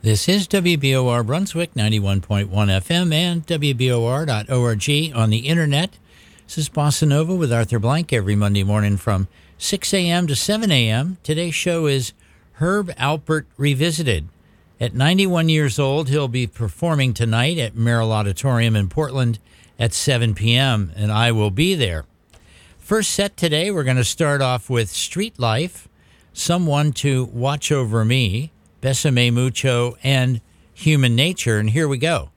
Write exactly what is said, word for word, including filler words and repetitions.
This is W B O R Brunswick, ninety-one point one F M and W B O R dot org on the internet. This is Bossa Nova with Arthur Blank every Monday morning from six a.m. to seven a.m. Today's show is Herb Alpert Revisited. At ninety-one years old, he'll be performing tonight at Merrill Auditorium in Portland at seven p.m., and I will be there. First set today, we're going to start off with Street Life, Someone to Watch Over Me, Besame Mucho, and Human Nature, and here we go.